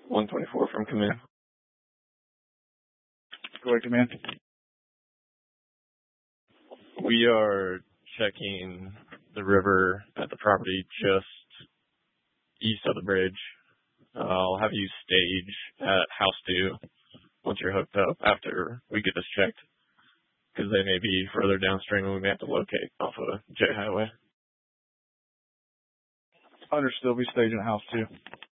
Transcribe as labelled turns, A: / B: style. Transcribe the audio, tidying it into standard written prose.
A: 124 from command.
B: Go ahead, command.
A: We are checking the river at the property just east of the bridge. I'll have you stage at House 2 once you're hooked up after we get this checked, because they may be further downstream and we may have to locate off of J Highway.
B: Understood. We stage in House 2.